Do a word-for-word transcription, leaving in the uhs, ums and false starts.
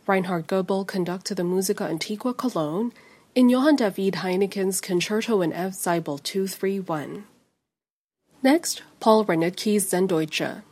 Reinhard Goebel conducted the Musica Antiqua Cologne in Johann David Heineken's Concerto in F Seibel two three one. Next, Paul Renitzky's Zendeutsche.